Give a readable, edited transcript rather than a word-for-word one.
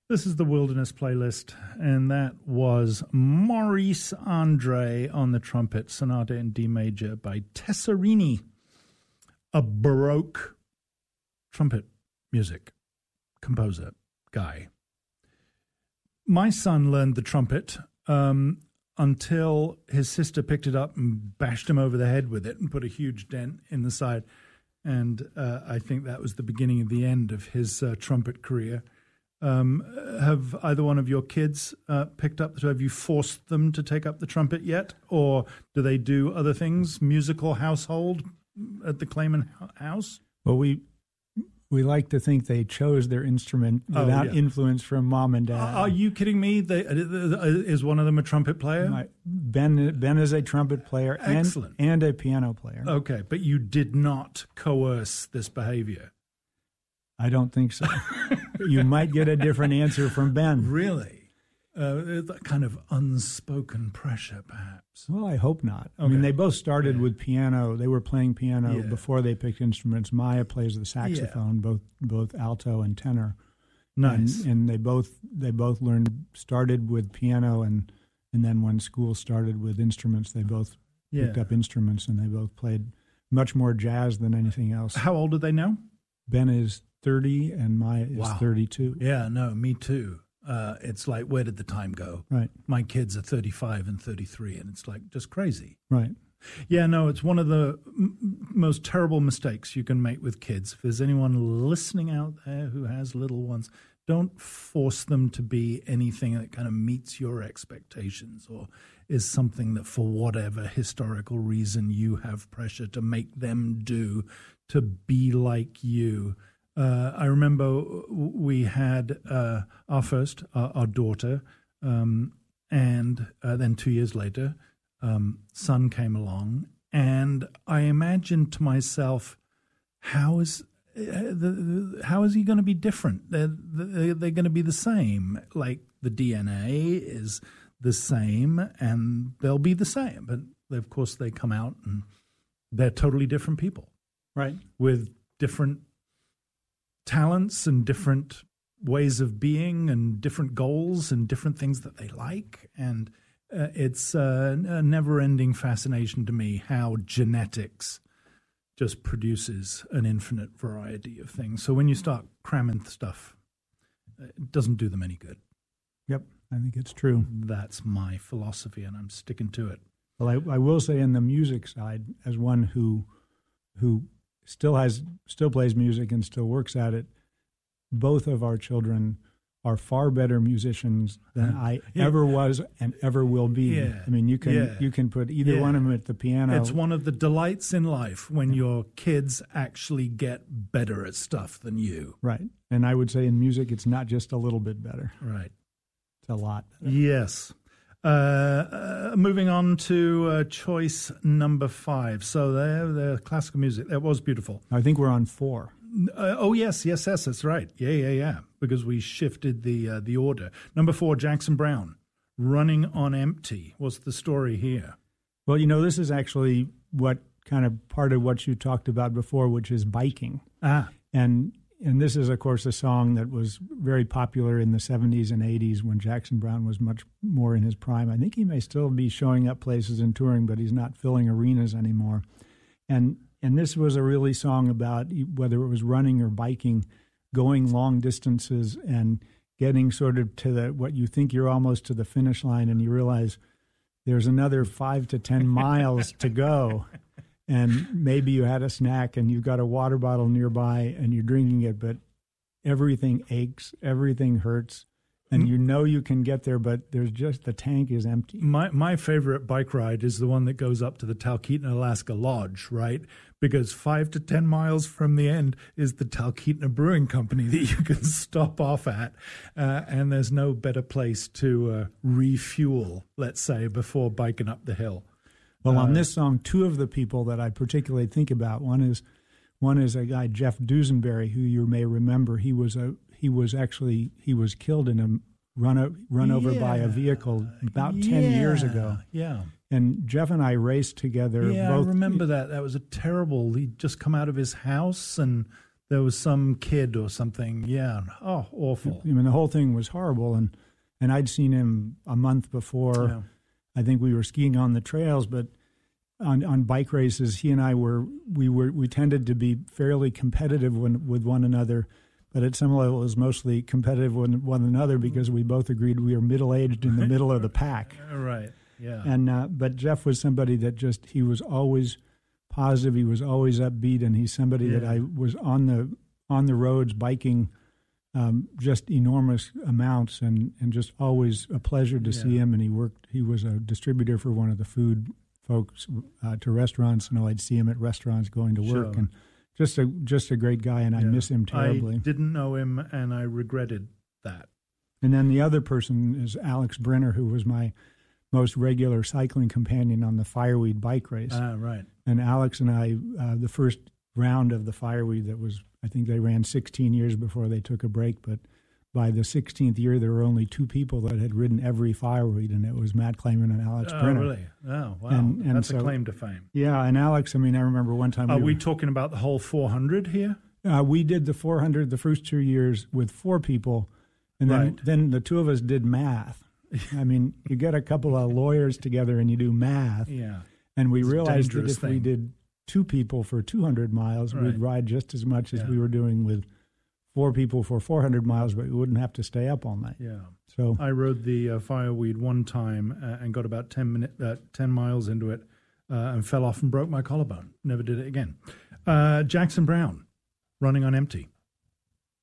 This is the Wilderness Playlist, and that was Maurice Andre on the trumpet, Sonata in D major by Tesserini, a Baroque trumpet music composer guy. My son learned the trumpet until his sister picked it up and bashed him over the head with it and put a huge dent in the side, and I think that was the beginning of the end of his trumpet career. Have either one of your kids picked up? Have you forced them to take up the trumpet yet, or do they do other things? Musical household at the Clayman house? Well, we like to think they chose their instrument without influence from mom and dad. Are you kidding me? Is one of them a trumpet player? Ben is a trumpet player. Excellent. And a piano player. Okay, but you did not coerce this behavior. I don't think so. You might get a different answer from Ben. Really? That kind of unspoken pressure, perhaps. Well, I hope not. Okay. I mean, they both started with piano. They were playing piano before they picked instruments. Maya plays the saxophone, both alto and tenor. Nice. And they both started with piano, and then when school started with instruments, they both picked up instruments, and they both played much more jazz than anything else. How old are they now? Ben is 30 and Maya is 32. Yeah, no, me too. It's like, where did the time go? Right. My kids are 35 and 33, and it's like just crazy. Right. Yeah, no, it's one of the most terrible mistakes you can make with kids. If there's anyone listening out there who has little ones, don't force them to be anything that kind of meets your expectations or is something that for whatever historical reason you have pressure to make them do to be like you. I remember we had our first, our daughter, and then 2 years later, son came along, and I imagined to myself, how is he going to be different? They're going to be the same. Like the DNA is the same, and they'll be the same. But of course, they come out and they're totally different people, right? With different talents and different ways of being and different goals and different things that they like. And it's a never-ending fascination to me how genetics just produces an infinite variety of things. So when you start cramming stuff, it doesn't do them any good. Yep, I think it's true. That's my philosophy, and I'm sticking to it. Well, I will say in the music side, as one who still plays music and still works at it, both of our children are far better musicians than I ever was and ever will be. Yeah. I mean, you can put either one of them at the piano. It's one of the delights in life when your kids actually get better at stuff than you. Right. And I would say in music, it's not just a little bit better. Right. It's a lot better. Yes. Moving on to choice number 5. So the classical music. That was beautiful. I think we're on 4. Yes, that's right. Yeah. Because we shifted the order. Number 4, Jackson Browne, Running on Empty. What's the story here? Well, this is actually what kind of part of what you talked about before, which is biking. And this is, of course, a song that was very popular in the 70s and 80s when Jackson Browne was much more in his prime. I think he may still be showing up places and touring, but he's not filling arenas anymore. And this was a really song about whether it was running or biking, going long distances and getting sort of to what you think you're almost to the finish line, and you realize there's another 5 to 10 miles to go. And maybe you had a snack and you've got a water bottle nearby and you're drinking it, but everything aches, everything hurts, and you can get there, but there's just the tank is empty. My favorite bike ride is the one that goes up to the Talkeetna, Alaska Lodge, right? Because 5 to 10 miles from the end is the Talkeetna Brewing Company that you can stop off at, and there's no better place to refuel, let's say, before biking up the hill. Well, on this song, 2 of the people that I particularly think about, one is a guy, Jeff Dusenberry, who you may remember. He was killed in a run over by a vehicle about 10 years ago. Yeah. And Jeff and I raced together. Yeah, I remember that. That was a terrible. He'd just come out of his house and there was some kid or something. Yeah. Oh, awful. I mean, the whole thing was horrible. And I'd seen him a month before. Yeah. I think we were skiing on the trails, but on bike races, he and I we tended to be fairly competitive with one another, but at some level it was mostly competitive with one another because we both agreed we were middle-aged in the middle of the pack. Right. Yeah. And but Jeff was somebody that he was always positive. He was always upbeat, and he's somebody that I was on the roads biking just enormous amounts, and just always a pleasure to see him. And he was a distributor for one of the food folks to restaurants, and I'd see him at restaurants going to work, and just a great guy, and I miss him terribly. I didn't know him, and I regretted that. And then the other person is Alex Brenner, who was my most regular cycling companion on the Fireweed bike race. Right. And Alex and I, the first round of the Fireweed, that was, I think they ran 16 years before they took a break, but by the 16th year, there were only two people that had ridden every Fireweed, and it was Matt Clayman and Alex Brenner. Oh, really? Oh, wow. And that's so, a claim to fame. Yeah, and Alex, I mean, I remember one time... Are we talking about the whole 400 here? We did the 400 the first 2 years with 4 people, and then the two of us did math. I mean, you get a couple of lawyers together and you do math. Yeah. And we realized that if thing. we did 2 people for 200 miles, we'd ride just as much as we were doing with 4 people for 400 miles, but we wouldn't have to stay up all night. Yeah. So I rode the Fireweed one time and got about 10 miles into it and fell off and broke my collarbone. Never did it again. Jackson Browne, Running on Empty.